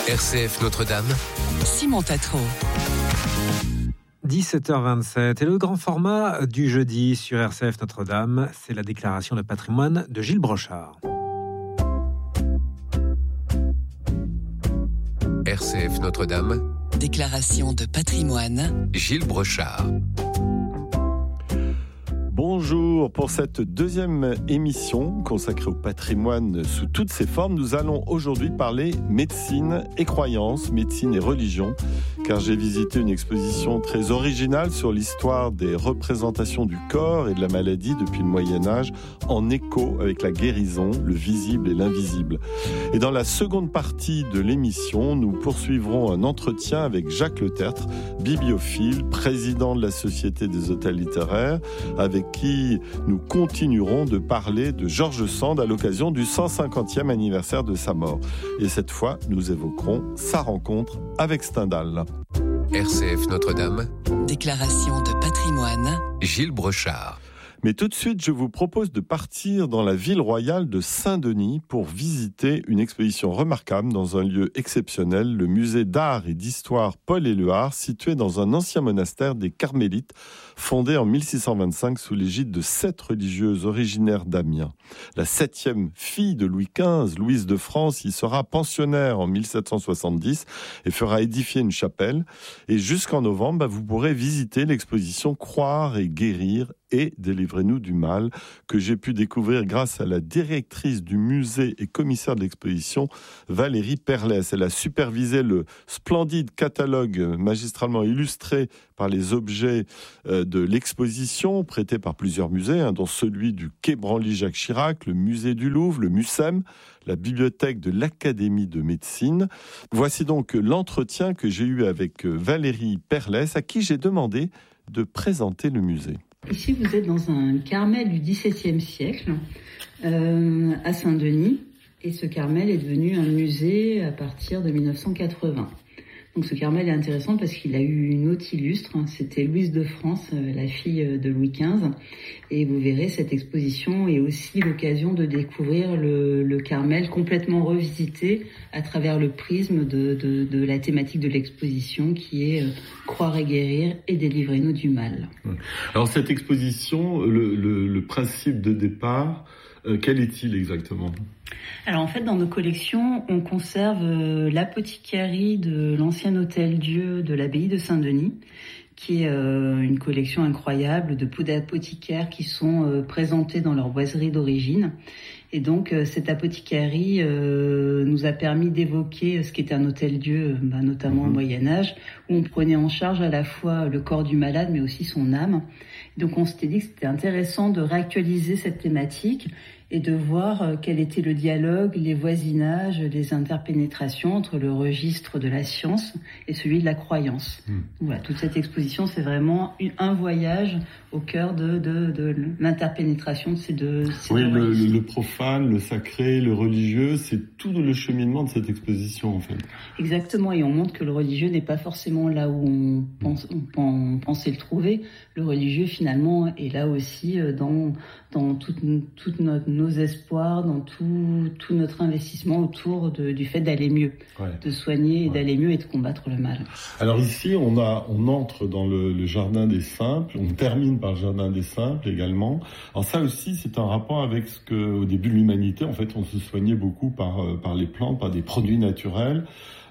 RCF Notre-Dame. Simon Tatro. 17h27 et le grand format du jeudi sur RCF Notre-Dame, c'est la déclaration de patrimoine de Gilles Brochard. RCF Notre-Dame. Déclaration de patrimoine. Gilles Brochard. Bonjour, pour cette deuxième émission consacrée au patrimoine sous toutes ses formes, nous allons aujourd'hui parler médecine et croyances, médecine et religion, car j'ai visité une exposition très originale sur l'histoire des représentations du corps et de la maladie depuis le Moyen-Âge, en écho avec la guérison, le visible et l'invisible. Et dans la seconde partie de l'émission, nous poursuivrons un entretien avec Jacques Le Tertre, bibliophile, président de la Société des hôtels littéraires, avec qui nous continuerons de parler de George Sand à l'occasion du 150e anniversaire de sa mort. Et cette fois, nous évoquerons sa rencontre avec Stendhal. RCF Notre-Dame. Déclaration de patrimoine. Gilles Brochard. Mais tout de suite, je vous propose de partir dans la ville royale de Saint-Denis pour visiter une exposition remarquable dans un lieu exceptionnel, le musée d'art et d'histoire Paul-Éluard, situé dans un ancien monastère des Carmélites, fondé en 1625 sous l'égide de 7 religieuses originaires d'Amiens. La 7e fille de Louis XV, Louise de France, y sera pensionnaire en 1770 et fera édifier une chapelle. Et jusqu'en novembre, vous pourrez visiter l'exposition Croire et guérir et délivrez-nous du mal, que j'ai pu découvrir grâce à la directrice du musée et commissaire de l'exposition, Valérie Perlès. Elle a supervisé le splendide catalogue magistralement illustré par les objets de l'exposition, prêté par plusieurs musées, dont celui du Quai Branly-Jacques Chirac, le musée du Louvre, le Mucem, la bibliothèque de l'Académie de médecine. Voici donc l'entretien que j'ai eu avec Valérie Perlès, à qui j'ai demandé de présenter le musée. Ici, vous êtes dans un Carmel du XVIIe siècle, à Saint-Denis. Et ce Carmel est devenu un musée à partir de 1980. Donc ce Carmel est intéressant parce qu'il a eu une hôte illustre. C'était Louise de France, la fille de Louis XV. Et vous verrez, cette exposition est aussi l'occasion de découvrir le Carmel complètement revisité à travers le prisme de la thématique de l'exposition qui est croire et guérir et délivrer-nous du mal. Alors cette exposition, le principe de départ, quel est-il exactement ? Alors en fait, dans nos collections, on conserve l'apothicarie de l'ancien hôtel-Dieu de l'abbaye de Saint-Denis, qui est une collection incroyable de pots d'apothicaires qui sont présentés dans leur boiserie d'origine. Et donc cette apothicarie nous a permis d'évoquer ce qu'était un hôtel-Dieu, notamment au Moyen-Âge, où on prenait en charge à la fois le corps du malade, mais aussi son âme. Donc on s'était dit que c'était intéressant de réactualiser cette thématique et de voir quel était le dialogue, les voisinages, les interpénétrations entre le registre de la science et celui de la croyance. Voilà, toute cette exposition, c'est vraiment un voyage au cœur de l'interpénétration de ces deux registres. Le profane, le sacré, le religieux, c'est tout le cheminement de cette exposition en fait. Exactement, et on montre que le religieux n'est pas forcément là où on pensait le trouver. Le religieux finalement est là aussi dans toutes nos espoirs, dans tout notre investissement autour du fait d'aller mieux, de soigner et d'aller mieux et de combattre le mal. Alors ici, on entre dans le jardin des simples, on termine par le jardin des simples également. Alors ça aussi, c'est un rapport avec ce que, au début de l'humanité, en fait, on se soignait beaucoup par les plantes, par des produits naturels.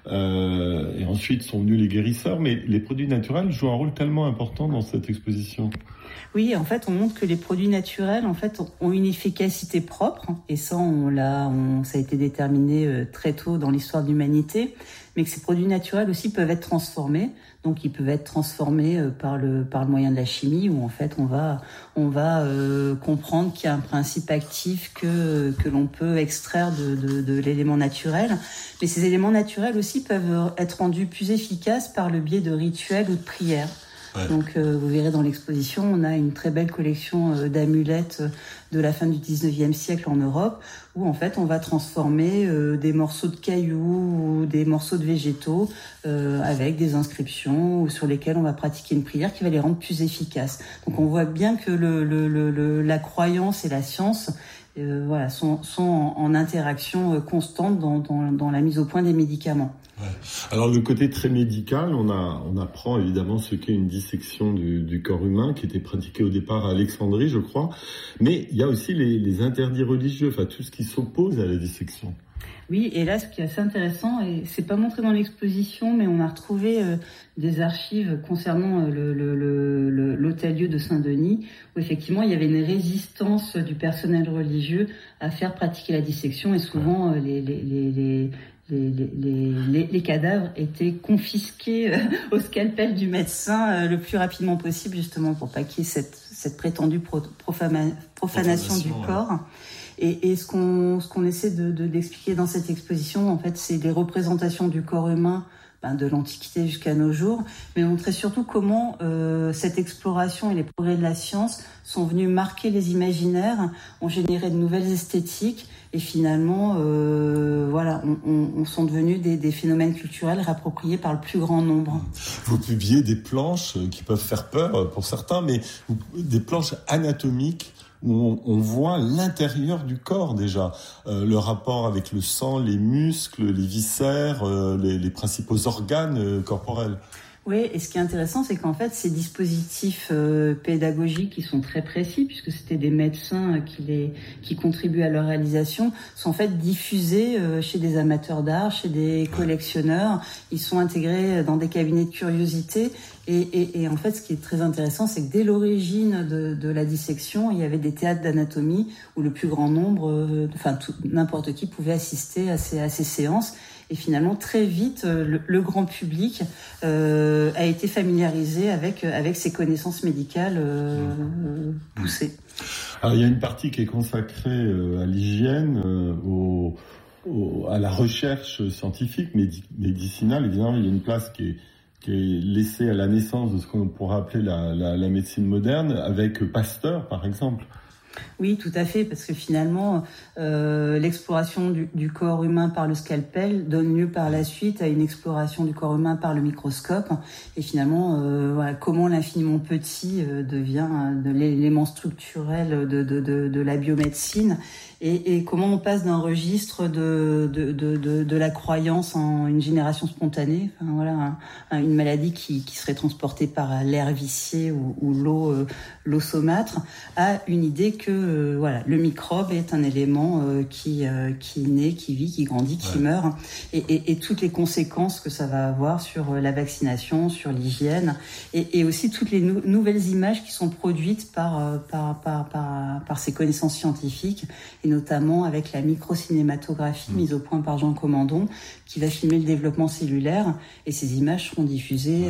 Et ensuite sont venus les guérisseurs, mais les produits naturels jouent un rôle tellement important dans cette exposition. Oui, en fait, on montre que les produits naturels, en fait, ont une efficacité propre, et ça, ça a été déterminé très tôt dans l'histoire de l'humanité, mais que ces produits naturels aussi peuvent être transformés. Donc, ils peuvent être transformés par le moyen de la chimie, où en fait, on va comprendre qu'il y a un principe actif que l'on peut extraire de l'élément naturel. Mais ces éléments naturels aussi peuvent être rendus plus efficaces par le biais de rituels ou de prières. Ouais. Donc vous verrez dans l'exposition, on a une très belle collection d'amulettes de la fin du 19e siècle en Europe, où en fait on va transformer des morceaux de cailloux ou des morceaux de végétaux avec des inscriptions sur lesquelles on va pratiquer une prière qui va les rendre plus efficaces. Donc on voit bien que la croyance et la science sont en interaction constante dans la mise au point des médicaments. Ouais. Alors le côté très médical, on apprend évidemment ce qu'est une dissection du corps humain qui était pratiquée au départ à Alexandrie, je crois. Mais il y a aussi les interdits religieux, enfin tout ce qui s'oppose à la dissection. Oui, et là, ce qui est assez intéressant, et c'est pas montré dans l'exposition, mais on a retrouvé des archives concernant l'hôtel-Dieu de Saint-Denis, où effectivement il y avait une résistance du personnel religieux à faire pratiquer la dissection, et souvent les cadavres étaient confisqués au scalpel du médecin le plus rapidement possible, justement pour pas qu'il y ait cette prétendue profanation du corps. Et ce qu'on essaie d'expliquer dans cette exposition, en fait, c'est des représentations du corps humain de l'Antiquité jusqu'à nos jours, mais montrer surtout comment cette exploration et les progrès de la science sont venus marquer les imaginaires, ont généré de nouvelles esthétiques, et finalement, on sont devenus des phénomènes culturels réappropriés par le plus grand nombre. Vous publiez des planches qui peuvent faire peur pour certains, mais des planches anatomiques où on voit l'intérieur du corps déjà, le rapport avec le sang, les muscles, les viscères, les principaux organes corporels. Oui, et ce qui est intéressant, c'est qu'en fait, ces dispositifs pédagogiques qui sont très précis, puisque c'était des médecins qui contribuent à leur réalisation, sont en fait diffusés chez des amateurs d'art, chez des collectionneurs. Ils sont intégrés dans des cabinets de curiosité. Et en fait, ce qui est très intéressant, c'est que dès l'origine de la dissection, il y avait des théâtres d'anatomie où le plus grand nombre, n'importe qui pouvait assister à ces séances. Et finalement, très vite, le grand public a été familiarisé avec ces connaissances médicales poussées. Alors, il y a une partie qui est consacrée à l'hygiène, à la recherche scientifique, médicinale. Évidemment, il y a une place qui est laissée à la naissance de ce qu'on pourrait appeler la médecine moderne, avec Pasteur, par exemple. Oui, tout à fait, parce que finalement, l'exploration du corps humain par le scalpel donne lieu par la suite à une exploration du corps humain par le microscope. Et finalement, comment l'infiniment petit devient l'élément structurel de la biomédecine, et comment on passe d'un registre de la croyance en une génération spontanée, une maladie qui serait transportée par l'air vicié ou l'eau saumâtre, à une idée que le microbe est un élément qui naît, qui vit, qui grandit, qui meurt, et toutes les conséquences que ça va avoir sur la vaccination, sur l'hygiène, et aussi toutes les nouvelles images qui sont produites par ces connaissances scientifiques, et notamment avec la microcinématographie mise au point par Jean Comandon, qui va filmer le développement cellulaire, et ces images seront diffusées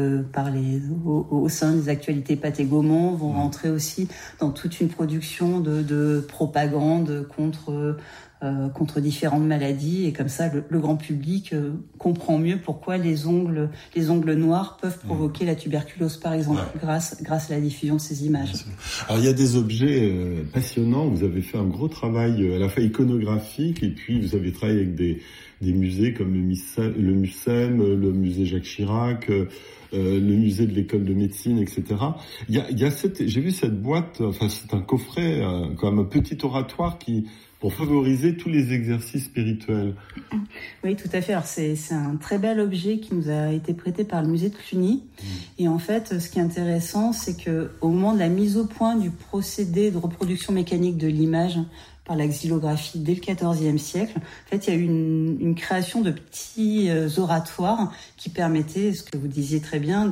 au sein des actualités Pathé Gaumont, vont rentrer aussi dans toute une production de propagande contre différentes maladies, et comme ça le grand public comprend mieux pourquoi les ongles noirs peuvent provoquer la tuberculose, par exemple, grâce à la diffusion de ces images. Alors il y a des objets passionnants. Vous avez fait un gros travail à la fois iconographique, et puis vous avez travaillé avec des musées comme le MUSEM, le musée Jacques Chirac, le musée de l'école de médecine, etc. J'ai vu cette boîte, c'est un coffret, comme un petit oratoire pour favoriser tous les exercices spirituels. Oui, tout à fait. Alors c'est un très bel objet qui nous a été prêté par le musée de Cluny. Et en fait, ce qui est intéressant, c'est que au moment de la mise au point du procédé de reproduction mécanique de l'image par la xylographie dès le XIVe siècle, en fait, il y a eu une création de petits oratoires qui permettaient, ce que vous disiez très bien,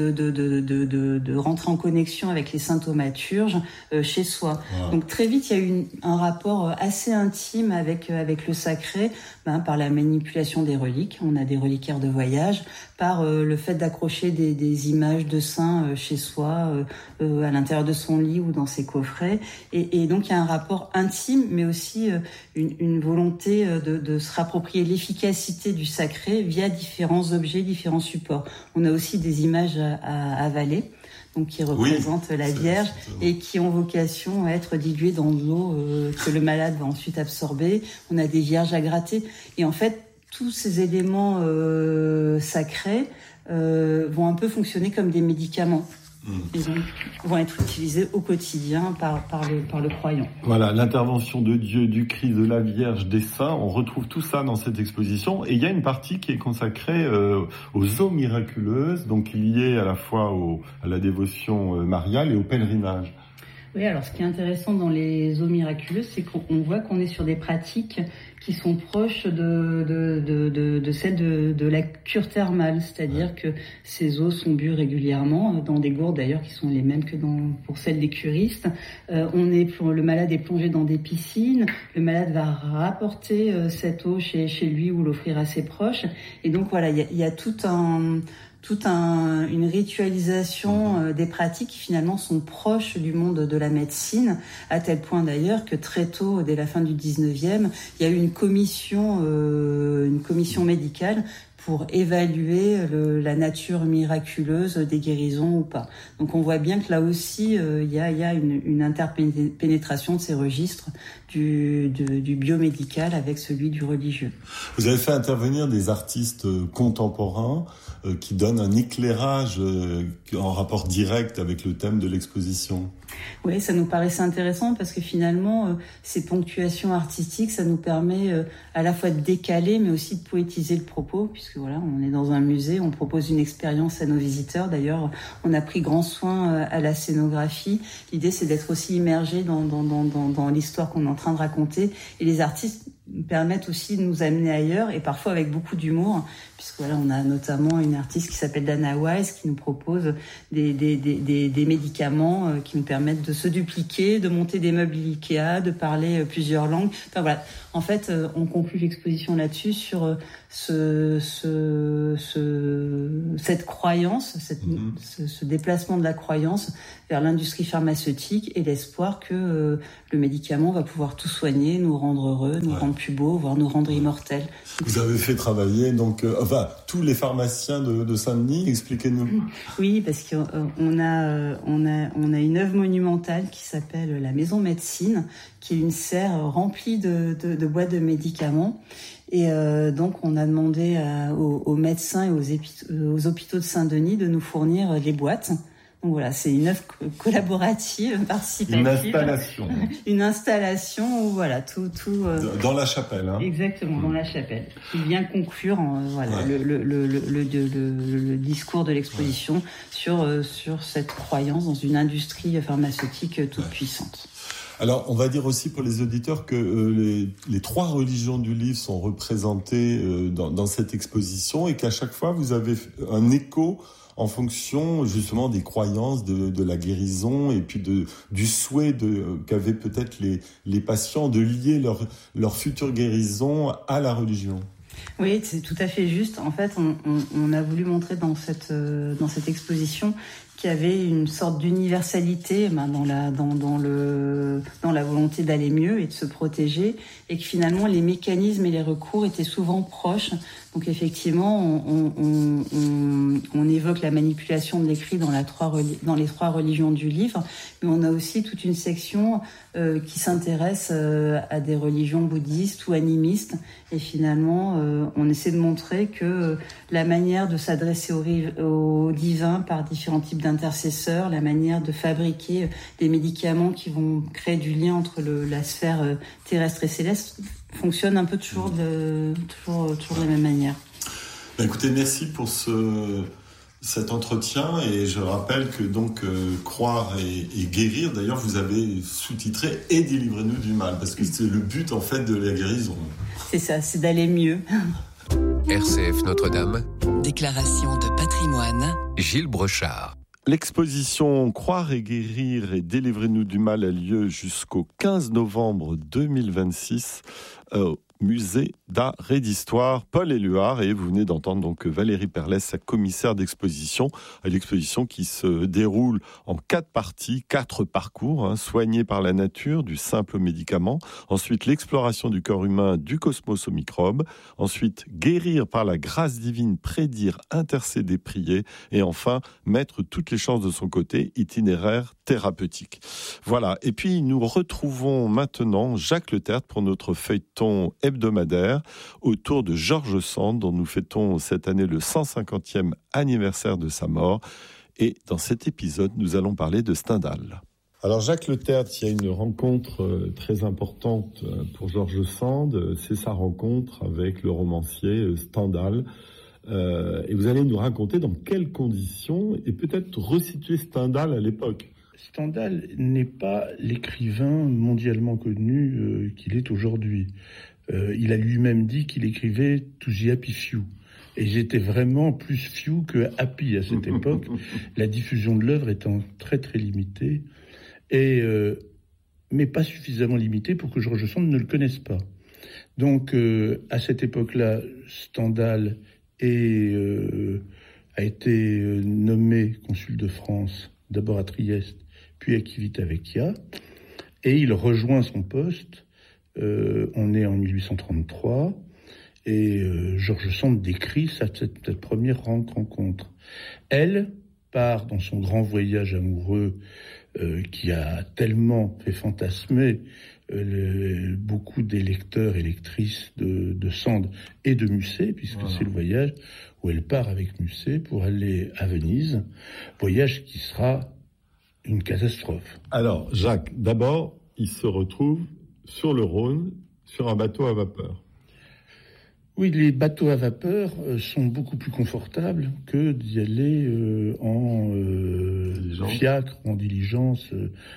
de rentrer en connexion avec les saints thaumaturges chez soi. Wow. Donc très vite, il y a eu un rapport assez intime avec le sacré, par la manipulation des reliques. On a des reliquaires de voyage, par le fait d'accrocher des images de saints chez soi, à l'intérieur de son lit ou dans ses coffrets. Et donc il y a un rapport intime, mais aussi une volonté de se rapproprier l'efficacité du sacré via différents objets, différents supports. On a aussi des images à avaler, donc qui représentent la Vierge et qui ont vocation à être diluées dans de l'eau que le malade va ensuite absorber. On a des vierges à gratter. Et en fait, tous ces éléments sacrés vont un peu fonctionner comme des médicaments. et donc vont être utilisés au quotidien par le croyant. Voilà, l'intervention de Dieu, du Christ, de la Vierge, des saints, on retrouve tout ça dans cette exposition. Et il y a une partie qui est consacrée aux eaux miraculeuses, donc liée à la fois à la dévotion mariale et au pèlerinage. Oui, alors ce qui est intéressant dans les eaux miraculeuses, c'est qu'on voit qu'on est sur des pratiques qui sont proches de celles de la cure thermale, c'est-à-dire que ces eaux sont bues régulièrement dans des gourdes d'ailleurs qui sont les mêmes que pour celles des curistes. Le malade est plongé dans des piscines, le malade va rapporter cette eau chez lui ou l'offrir à ses proches, et donc voilà, il y a une ritualisation des pratiques qui finalement sont proches du monde de la médecine, à tel point d'ailleurs que très tôt, dès la fin du 19e, il y a eu une commission médicale pour évaluer la nature miraculeuse des guérisons ou pas. Donc on voit bien que là aussi, il y a une interpénétration de ces registres du biomédical avec celui du religieux. Vous avez fait intervenir des artistes contemporains qui donnent un éclairage en rapport direct avec le thème de l'exposition. Oui, ça nous paraissait intéressant parce que finalement, ces ponctuations artistiques, ça nous permet à la fois de décaler, mais aussi de poétiser le propos, puisque voilà, on est dans un musée, on propose une expérience à nos visiteurs. D'ailleurs, on a pris grand soin à la scénographie. L'idée, c'est d'être aussi immergé dans l'histoire qu'on est en train de raconter. Et les artistes permettent aussi de nous amener ailleurs, et parfois avec beaucoup d'humour, puisque voilà, on a notamment une artiste qui s'appelle Dana Wise qui nous propose des médicaments qui nous permettent de se dupliquer, de monter des meubles Ikea, de parler plusieurs langues. Enfin voilà, en fait, on conclut l'exposition là-dessus sur cette croyance, ce déplacement de la croyance vers l'industrie pharmaceutique et l'espoir que le médicament va pouvoir tout soigner, nous rendre heureux, nous rendre plus beaux, voire nous rendre immortels. Vous avez fait travailler tous les pharmaciens de Saint-Denis, expliquez-nous. Oui, parce qu'on a une œuvre monumentale qui s'appelle la Maison Médecine, qui est une serre remplie de boîtes de médicaments. Et donc on a demandé aux médecins et aux hôpitaux de Saint-Denis de nous fournir les boîtes. Donc voilà, c'est une œuvre collaborative, participative. Une installation où voilà, tout dans la chapelle. Hein. Exactement, dans la chapelle. Qui vient conclure le discours de l'exposition sur cette croyance dans une industrie pharmaceutique toute puissante. Alors, on va dire aussi pour les auditeurs que les trois religions du livre sont représentées dans cette exposition et qu'à chaque fois, vous avez un écho en fonction justement des croyances de la guérison et puis du souhait qu'avaient peut-être les patients de lier leur future guérison à la religion. Oui, c'est tout à fait juste. En fait, on a voulu montrer dans cette exposition qu'il y avait une sorte d'universalité dans la volonté d'aller mieux et de se protéger, et que finalement les mécanismes et les recours étaient souvent proches. Donc effectivement, on évoque la manipulation de l'écrit dans les trois religions du livre, mais on a aussi toute une section qui s'intéresse à des religions bouddhistes ou animistes. Et finalement, on essaie de montrer que la manière de s'adresser au divin par différents types d'intercesseurs, la manière de fabriquer des médicaments qui vont créer du lien entre la sphère terrestre et céleste fonctionne un peu toujours de la même manière. Écoutez, merci pour cet entretien, et je rappelle que donc croire et guérir, d'ailleurs vous avez sous-titré « Et délivrez-nous du mal », parce que c'est le but en fait de la guérison. C'est ça, c'est d'aller mieux. RCF Notre-Dame. Déclaration de patrimoine. Gilles Brochard. L'exposition « Croire et guérir et délivrez-nous du mal » a lieu jusqu'au 15 novembre 2026 au Musée d'art et d'histoire Paul-Éluard, et vous venez d'entendre donc Valérie Perlès, sa commissaire d'exposition, l'exposition qui se déroule en 4 parties, 4 parcours, soigner par la nature, du simple au médicament, ensuite l'exploration du corps humain, du cosmos aux microbes, ensuite guérir par la grâce divine, prédire, intercéder, prier, et enfin mettre toutes les chances de son côté, itinéraire thérapeutique. Voilà, et puis nous retrouvons maintenant Jacques Le Tertre pour notre feuilleton hebdomadaire autour de George Sand, dont nous fêtons cette année le 150e anniversaire de sa mort. Et dans cet épisode, nous allons parler de Stendhal. Alors Jacques Letertre, il y a une rencontre très importante pour George Sand, c'est sa rencontre avec le romancier Stendhal. Et vous allez nous raconter dans quelles conditions et peut-être resituer Stendhal à l'époque. Stendhal n'est pas l'écrivain mondialement connu qu'il est aujourd'hui. Il a lui-même dit qu'il écrivait « to the happy few ». Et j'étais vraiment plus few que happy à cette époque, la diffusion de l'œuvre étant très très limitée. Mais pas suffisamment limité pour que George Sand ne le connaisse pas. Donc, à cette époque-là, Stendhal a été nommé consul de France, d'abord à Trieste, puis à Civitavecchia, et il rejoint son poste. On est en 1833, et George Sand décrit cette première rencontre. Elle part dans son grand voyage amoureux qui a tellement fait fantasmer beaucoup des lecteurs et lectrices de Sand et de Musset, puisque c'est le voyage où elle part avec Musset pour aller à Venise, voyage qui sera une catastrophe. Alors, Jacques, d'abord, il se retrouve sur le Rhône, sur un bateau à vapeur. Oui, les bateaux à vapeur sont beaucoup plus confortables que d'y aller en fiacre ou en diligence.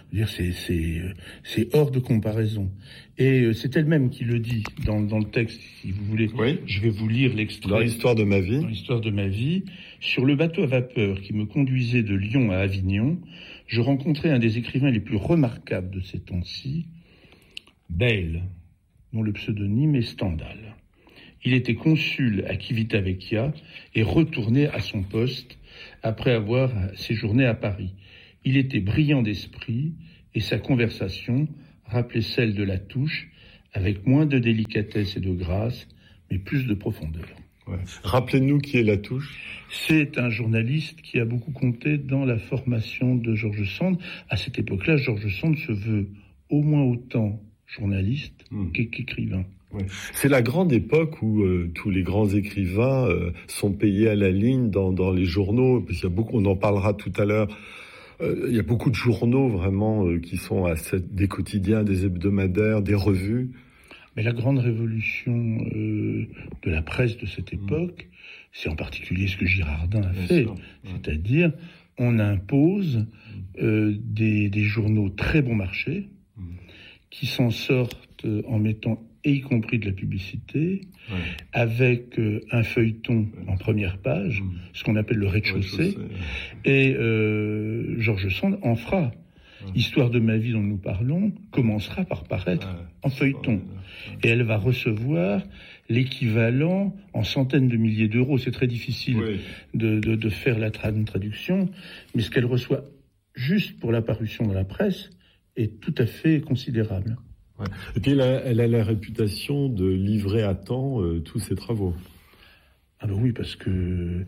C'est hors de comparaison. Et c'est elle-même qui le dit dans le texte, si vous voulez. Oui. Je vais vous lire l'extrait. Dans l'histoire de ma vie. Dans l'histoire de ma vie. Sur le bateau à vapeur qui me conduisait de Lyon à Avignon, je rencontrai un des écrivains les plus remarquables de ces temps-ci, Bayle, dont le pseudonyme est Stendhal. Il était consul à Civitavecchia et retourné à son poste après avoir séjourné à Paris. Il était brillant d'esprit et sa conversation rappelait celle de Latouche, avec moins de délicatesse et de grâce, mais plus de profondeur. Ouais. Rappelez-nous qui est Latouche. C'est un journaliste qui a beaucoup compté dans la formation de George Sand. À cette époque-là, George Sand se veut au moins autant journaliste qu'écrivain. Ouais. C'est la grande époque où tous les grands écrivains sont payés à la ligne dans les journaux. Parce qu'il y a beaucoup, on en parlera tout à l'heure. Il y a beaucoup de journaux vraiment qui sont des quotidiens, des hebdomadaires, des revues. Mais la grande révolution de la presse de cette époque, c'est en particulier ce que Girardin a fait. C'est-à-dire, on impose des journaux très bon marché qui s'en sortent en mettant et y compris de la publicité, avec un feuilleton en première page, ce qu'on appelle le rez-de-chaussée, et George Sand en fera. Histoire de ma vie dont nous parlons commencera par paraître en feuilleton. Et elle va recevoir l'équivalent en centaines de milliers d'euros. C'est très difficile de faire la traduction, mais ce qu'elle reçoit juste pour la parution dans la presse est tout à fait considérable. Ouais. Et puis elle a la réputation de livrer à temps tous ses travaux. Ah ben oui, parce que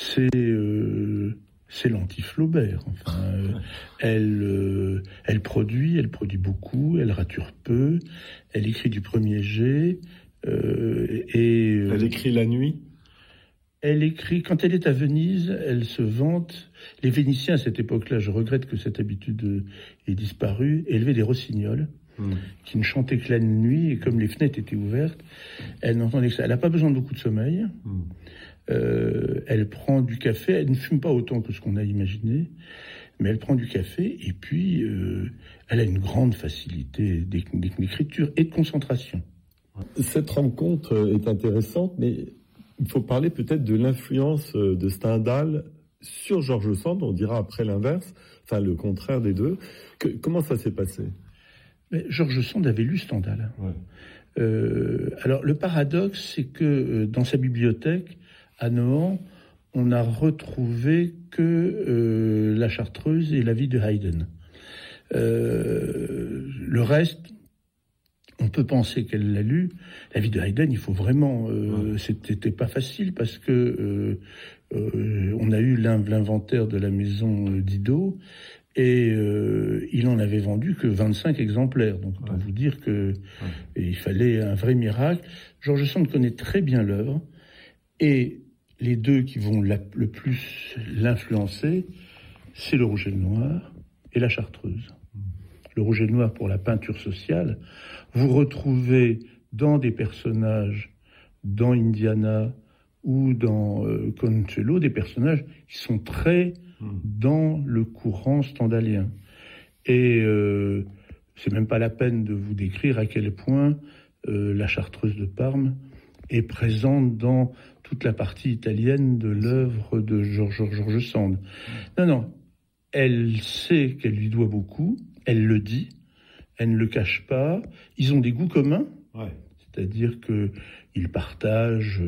c'est l'anti-Flaubert. Enfin, elle produit beaucoup, elle rature peu, elle écrit du premier jet. Elle écrit la nuit. Elle écrit, quand elle est à Venise, elle se vante. Les Vénitiens, à cette époque-là, je regrette que cette habitude ait disparu, élevaient des rossignols qui ne chantaient que la nuit, et comme les fenêtres étaient ouvertes, elle n'entendait que ça. Elle n'a pas besoin de beaucoup de sommeil. Elle prend du café, elle ne fume pas autant que ce qu'on a imaginé, mais elle prend du café, et puis elle a une grande facilité d'écriture et de concentration. Cette rencontre est intéressante, mais il faut parler peut-être de l'influence de Stendhal sur George Sand. On dira après l'inverse, enfin le contraire des deux. Comment ça s'est passé ? Mais George Sand avait lu Stendhal. Alors le paradoxe, c'est que dans sa bibliothèque, à Nohant, on n'a retrouvé que La Chartreuse et la vie de Haydn. Le reste, on peut penser qu'elle l'a lu. La vie de Haydn, il faut vraiment... C'était pas facile parce que on a eu l'inventaire de la maison Didot et il en avait vendu que 25 exemplaires. Donc, autant vous dire que il fallait un vrai miracle. George Sand connaît très bien l'œuvre et les deux qui vont le plus l'influencer, c'est le rouge et le noir et la chartreuse. Le rouge et le noir pour la peinture sociale. Vous retrouvez dans des personnages, dans Indiana ou dans Consuelo, des personnages qui sont très dans le courant stendhalien. Et c'est même pas la peine de vous décrire à quel point la chartreuse de Parme est présente dans toute la partie italienne de l'œuvre de George Sand. Non, elle sait qu'elle lui doit beaucoup, elle le dit, elle ne le cache pas. Ils ont des goûts communs, c'est-à-dire qu'ils partagent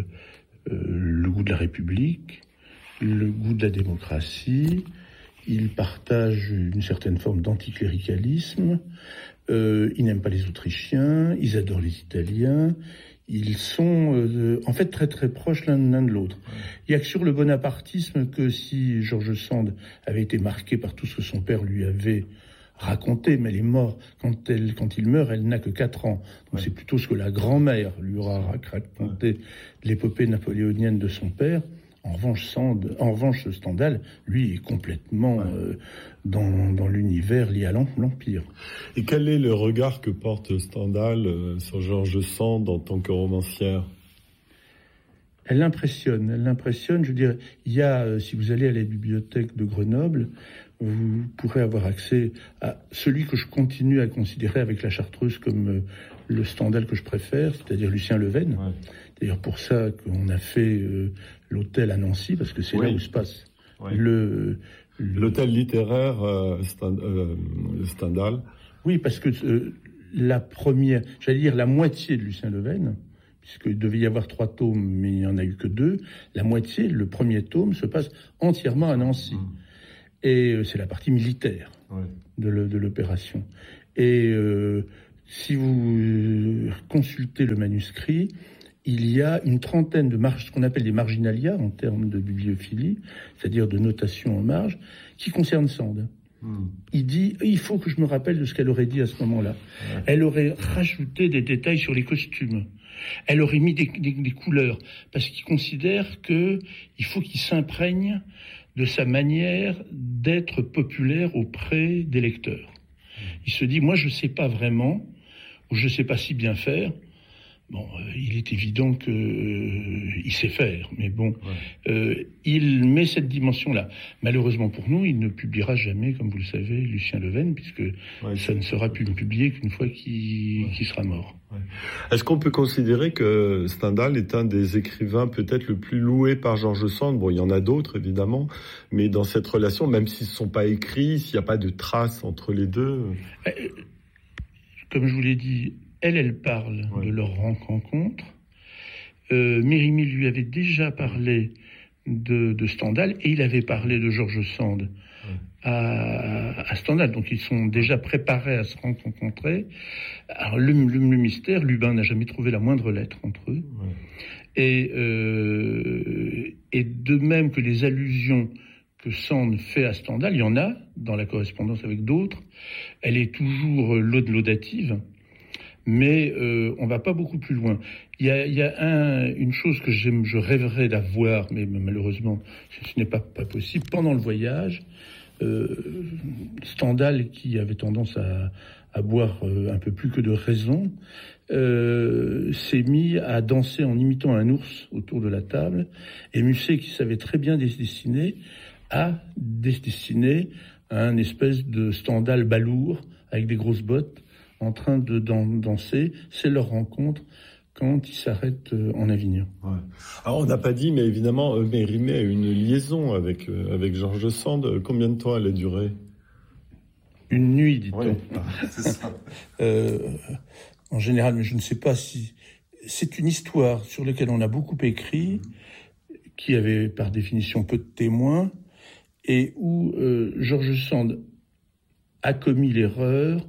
le goût de la République, le goût de la démocratie, ils partagent une certaine forme d'anticléricalisme, ils n'aiment pas les Autrichiens, ils adorent les Italiens, ils sont en fait très très proches l'un de l'autre. Il n'y a que sur le bonapartisme que si George Sand avait été marqué par tout ce que son père lui avait raconté, mais elle est morte. Quand il meurt, elle n'a que 4 ans. Donc c'est plutôt ce que la grand-mère lui aura raconté de l'épopée napoléonienne de son père. En revanche, Stendhal, lui, est complètement dans l'univers lié à l'Empire. Et quel est le regard que porte Stendhal sur George Sand en tant que romancière ? Elle l'impressionne, je dirais. Il y a, si vous allez à la bibliothèque de Grenoble, vous pourrez avoir accès à celui que je continue à considérer avec la chartreuse comme le Stendhal que je préfère, c'est-à-dire Lucien Leuven. D'ailleurs, pour ça qu'on a fait l'hôtel à Nancy, parce que c'est là où se passe l'hôtel littéraire Stendhal. Oui, parce que la moitié de Lucien Leuven, puisqu'il devait y avoir 3 tomes, mais il n'y en a eu que 2, la moitié, le premier tome, se passe entièrement à Nancy. Et c'est la partie militaire de l'opération. Et si vous consultez le manuscrit, il y a une trentaine de ce qu'on appelle des marginalia en termes de bibliophilie, c'est-à-dire de notation en marge, qui concernent Sand. Il dit, il faut que je me rappelle de ce qu'elle aurait dit à ce moment-là. Elle aurait rajouté des détails sur les costumes. Elle aurait mis des couleurs, parce qu'il considère qu'il faut qu'il s'imprègne de sa manière d'être populaire auprès des lecteurs. Il se dit, moi je ne sais pas vraiment, ou je ne sais pas si bien faire. Bon, il est évident qu'il sait faire, mais bon, il met cette dimension-là. Malheureusement pour nous, il ne publiera jamais, comme vous le savez, Lucien Leuven, puisque ça ne sera publié qu'une fois qu'il sera mort. Est-ce qu'on peut considérer que Stendhal est un des écrivains peut-être le plus loué par George Sand ? Bon, il y en a d'autres, évidemment, mais dans cette relation, même s'ils ne sont pas écrits, s'il n'y a pas de traces entre les deux... Comme je vous l'ai dit, elle parle de leur rencontre. Mérimée lui avait déjà parlé de Stendhal et il avait parlé de George Sand à Stendhal. Donc ils sont déjà préparés à se rencontrer. Alors le mystère, Lubin n'a jamais trouvé la moindre lettre entre eux. Et de même que les allusions que Sand fait à Stendhal, il y en a dans la correspondance avec d'autres. Elle est toujours laudative. Mais on ne va pas beaucoup plus loin. Il y a une chose que je rêverais d'avoir, mais malheureusement, ce n'est pas possible. Pendant le voyage, Stendhal, qui avait tendance à boire un peu plus que de raison, s'est mis à danser en imitant un ours autour de la table. Et Musset, qui savait très bien dessiner, a dessiné un espèce de Stendhal balourd avec des grosses bottes, en train de danser. C'est leur rencontre quand ils s'arrêtent en Avignon. Alors on n'a pas dit, mais évidemment, Mérimée a une liaison avec George Sand. Combien de temps elle a duré ? Une nuit, dit-on. C'est ça. En général, mais je ne sais pas si... C'est une histoire sur laquelle on a beaucoup écrit, qui avait par définition peu de témoins, et où George Sand a commis l'erreur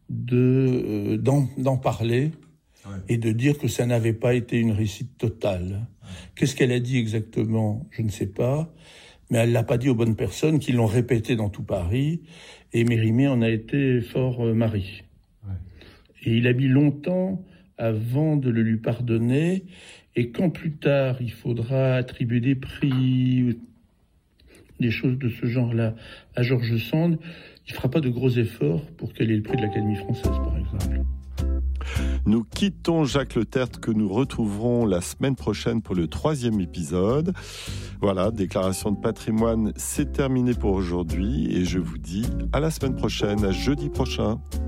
d'en parler et de dire que ça n'avait pas été une réussite totale. Qu'est-ce qu'elle a dit exactement ? Je ne sais pas, mais elle l'a pas dit aux bonnes personnes qui l'ont répété dans tout Paris, et Mérimée en a été fort mari. Et il a mis longtemps avant de le lui pardonner, et quand plus tard il faudra attribuer des prix des choses de ce genre-là à George Sand, il ne fera pas de gros efforts pour qu'elle ait le prix de l'Académie française, par exemple. Nous quittons Jacques Le Tertre que nous retrouverons la semaine prochaine pour le 3e épisode. Voilà, déclaration de patrimoine, c'est terminé pour aujourd'hui et je vous dis à la semaine prochaine, à jeudi prochain.